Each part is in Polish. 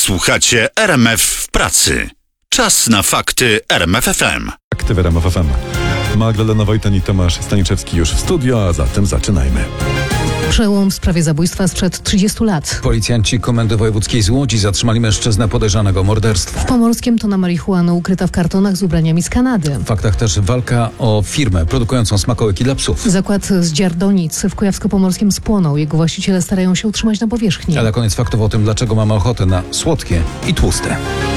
Słuchacie RMF w pracy. Czas na fakty RMF FM. Fakty w RMF FM. Magdalena Wojtan i Tomasz Staniczewski już w studio, a zatem zaczynajmy. Przełom w sprawie zabójstwa sprzed 30 lat. Policjanci Komendy Wojewódzkiej z Łodzi zatrzymali mężczyznę podejrzanego o morderstwo. W Pomorskiem tona marihuana ukryta w kartonach z ubraniami z Kanady. W faktach też walka o firmę produkującą smakołyki dla psów. Zakład z Dziardonic w Kujawsko-Pomorskim spłonął. Jego właściciele starają się utrzymać na powierzchni. Ale koniec faktów o tym, dlaczego mamy ochotę na słodkie i tłuste.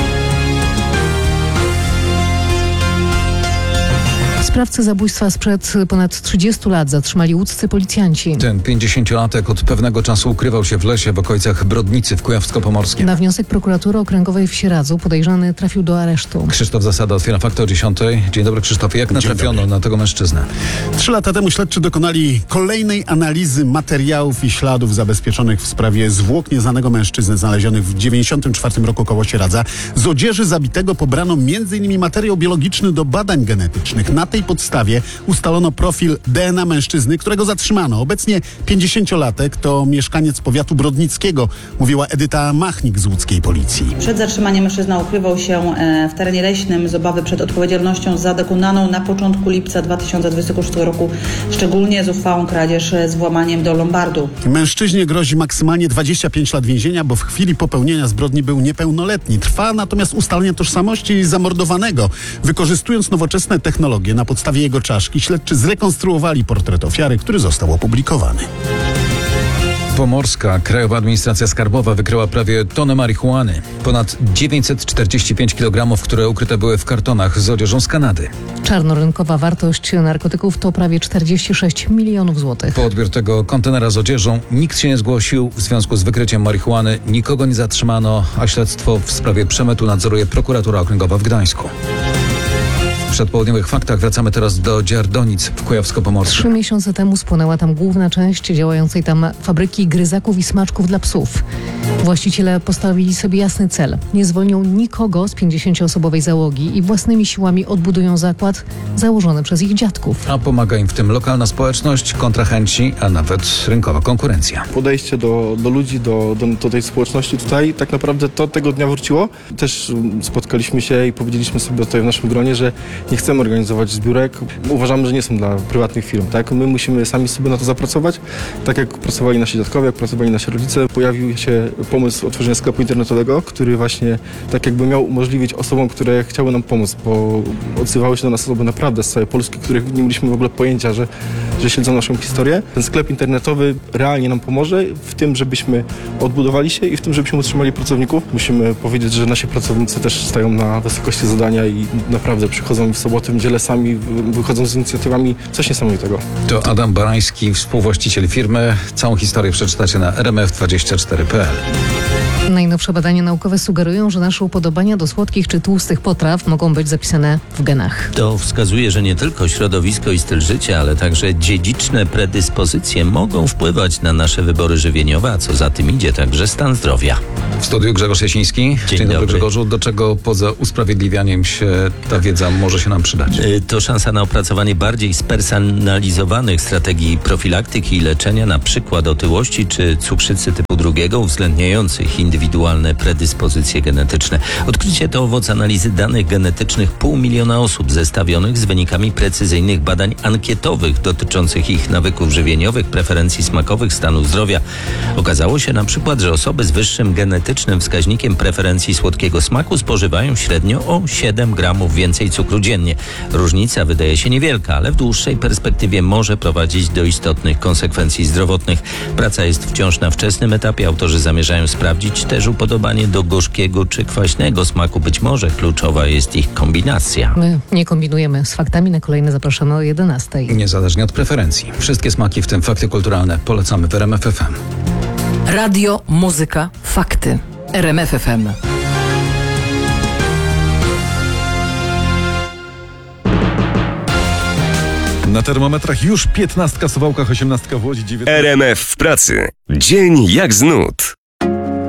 Sprawcę zabójstwa sprzed ponad 30 lat zatrzymali łódzcy policjanci. Ten 50-latek od pewnego czasu ukrywał się w lesie w okolicach Brodnicy w Kujawsko-Pomorskim. Na wniosek prokuratury okręgowej w Sieradzu podejrzany trafił do aresztu. Krzysztof Zasada otwiera fakty o 10:00. Dzień dobry, Krzysztofie. Jak natrafiono na tego mężczyznę? 3 lata temu śledczy dokonali kolejnej analizy materiałów i śladów zabezpieczonych w sprawie zwłok nieznanego mężczyzny znalezionych w 1994 roku koło Sieradza. Z odzieży zabitego pobrano m.in. materiał biologiczny do badań genetycznych. Na tej podstawie ustalono profil DNA mężczyzny, którego zatrzymano. Obecnie 50-latek to mieszkaniec powiatu brodnickiego, mówiła Edyta Machnik z łódzkiej policji. Przed zatrzymaniem mężczyzna ukrywał się w terenie leśnym z obawy przed odpowiedzialnością za dokonaną na początku lipca 2026 roku, szczególnie zuchwałą kradzież z włamaniem do lombardu. Mężczyźnie grozi maksymalnie 25 lat więzienia, bo w chwili popełnienia zbrodni był niepełnoletni. Trwa natomiast ustalenie tożsamości zamordowanego. Wykorzystując nowoczesne technologie, na podstawie jego czaszki śledczy zrekonstruowali portret ofiary, który został opublikowany. Pomorska Krajowa Administracja Skarbowa wykryła prawie tonę marihuany. Ponad 945 kg, które ukryte były w kartonach z odzieżą z Kanady. Czarnorynkowa wartość narkotyków to prawie 46 milionów złotych. Po odbiór tego kontenera z odzieżą nikt się nie zgłosił. W związku z wykryciem marihuany nikogo nie zatrzymano, a śledztwo w sprawie przemytu nadzoruje prokuratura okręgowa w Gdańsku. W przedpołudniowych faktach wracamy teraz do Dziardonic w Kujawsko-Pomorskim. 3 miesiące temu spłonęła tam główna część działającej tam fabryki gryzaków i smaczków dla psów. Właściciele postawili sobie jasny cel. Nie zwolnią nikogo z 50-osobowej załogi i własnymi siłami odbudują zakład założony przez ich dziadków. A pomaga im w tym lokalna społeczność, kontrahenci, a nawet rynkowa konkurencja. Podejście do ludzi, do tej społeczności tutaj tak naprawdę to tego dnia wróciło. Też spotkaliśmy się i powiedzieliśmy sobie tutaj w naszym gronie, że nie chcemy organizować zbiórek. Uważamy, że nie są dla prywatnych firm. Tak? My musimy sami sobie na to zapracować. Tak jak pracowali nasi dziadkowie, jak pracowali nasi rodzice, pojawił się pomysł otworzenia sklepu internetowego, który właśnie tak jakby miał umożliwić osobom, które chciały nam pomóc, bo odzywały się do nas osoby naprawdę z całej Polski, których nie mieliśmy w ogóle pojęcia, że śledzą naszą historię. Ten sklep internetowy realnie nam pomoże w tym, żebyśmy odbudowali się i w tym, żebyśmy utrzymali pracowników. Musimy powiedzieć, że nasi pracownicy też stają na wysokości zadania i naprawdę przychodzą w soboty, w niedzielę sami, wychodzą z inicjatywami. Coś niesamowitego. To Adam Barański, współwłaściciel firmy. Całą historię przeczytacie na rmf24.pl. Najnowsze badania naukowe sugerują, że nasze upodobania do słodkich czy tłustych potraw mogą być zapisane w genach. To wskazuje, że nie tylko środowisko i styl życia, ale także dziedziczne predyspozycje mogą wpływać na nasze wybory żywieniowe, a co za tym idzie także stan zdrowia. W studiu Grzegorz Jasiński. Dzień dobry, Grzegorzu. Do czego poza usprawiedliwianiem się ta wiedza może się nam przydać? To szansa na opracowanie bardziej spersonalizowanych strategii profilaktyki i leczenia, na przykład otyłości czy cukrzycy typu 2, uwzględniających indywidualne predyspozycje genetyczne. Odkrycie to owoc analizy danych genetycznych 500 000 osób zestawionych z wynikami precyzyjnych badań ankietowych dotyczących ich nawyków żywieniowych, preferencji smakowych, stanu zdrowia. Okazało się na przykład, że osoby z wyższym genetycznym wskaźnikiem preferencji słodkiego smaku spożywają średnio o 7 gramów więcej cukru dziennie. Różnica wydaje się niewielka, ale w dłuższej perspektywie może prowadzić do istotnych konsekwencji zdrowotnych. Praca jest wciąż na wczesnym etapie. Autorzy zamierzają sprawdzić też upodobanie do gorzkiego czy kwaśnego smaku. Być może kluczowa jest ich kombinacja. My nie kombinujemy z faktami. Na kolejne zapraszamy o 11:00. Niezależnie od preferencji. Wszystkie smaki, w tym fakty kulturalne, polecamy w RMF FM. Radio, muzyka, fakty. RMF FM. Na termometrach już 15 w Suwałkach, 18 w Łodzi, 19. RMF w pracy. Dzień jak z nut.